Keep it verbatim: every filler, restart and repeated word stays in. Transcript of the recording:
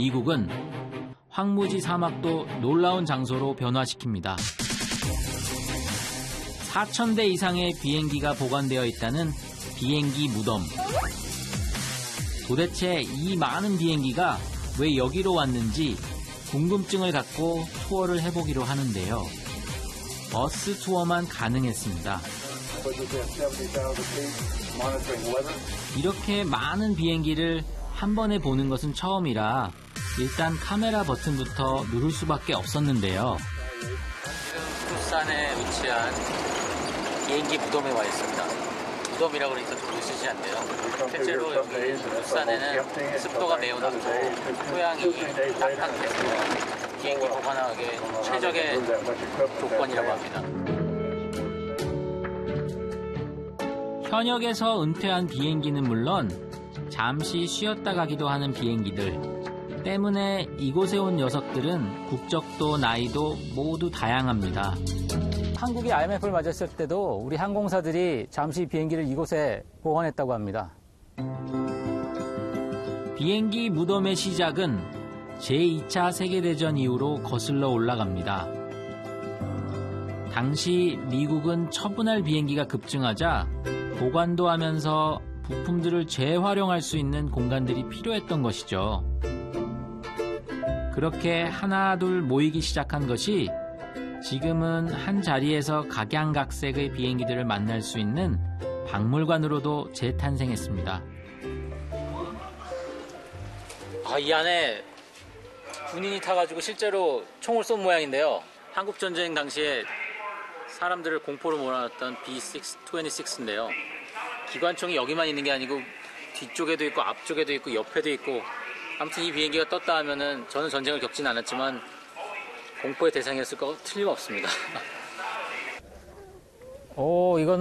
미국은 황무지 사막도 놀라운 장소로 변화시킵니다. 사천 대 이상의 비행기가 보관되어 있다는 비행기 무덤. 도대체 이 많은 비행기가 왜 여기로 왔는지 궁금증을 갖고 투어를 해보기로 하는데요. 버스 투어만 가능했습니다. 이렇게 많은 비행기를 한 번에 보는 것은 처음이라 일단 카메라 버튼부터 누를 수밖에 없었는데요. 지금 부산에 위치한 비행기 무덤에 와 있습니다. 무덤이라고 그러니까 좀 으시지 않네요. 실제로 여기 부산에는 습도가 매우 낮고 토양이 딱딱해서 비행기 보관하기에 최적의 조건이라고 합니다. 현역에서 은퇴한 비행기는 물론 잠시 쉬었다 가기도 하는 비행기들 때문에 이곳에 온 녀석들은 국적도 나이도 모두 다양합니다. 한국이 아이엠에프를 맞았을 때도 우리 항공사들이 잠시 비행기를 이곳에 보관했다고 합니다. 비행기 무덤의 시작은 제이 차 세계대전 이후로 거슬러 올라갑니다. 당시 미국은 처분할 비행기가 급증하자 보관도 하면서 부품들을 재활용할 수 있는 공간들이 필요했던 것이죠. 그렇게 하나둘 모이기 시작한 것이 지금은 한 자리에서 각양각색의 비행기들을 만날 수 있는 박물관으로도 재탄생했습니다. 아, 이 안에 군인이 타가지고 실제로 총을 쏜 모양인데요. 한국전쟁 당시에 사람들을 공포로 몰아넣었던 비 이십육인데요. 기관총이 여기만 있는 게 아니고 뒤쪽에도 있고 앞쪽에도 있고 옆에도 있고 아무튼 이 비행기가 떴다 하면은 저는 전쟁을 겪지는 않았지만 공포의 대상이었을 거 틀림없습니다. 오, 이거는